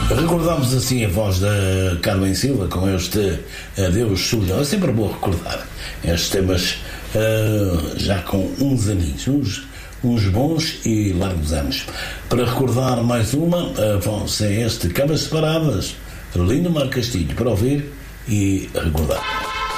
Recordamos assim a voz da Carmen Silva com este Adeus Solidão. É sempre bom recordar estes temas já com uns aninhos, uns bons e largos anos. Para recordar mais uma, vão ser este Camas Separadas, Lindomar Castilho, para ouvir e recordar.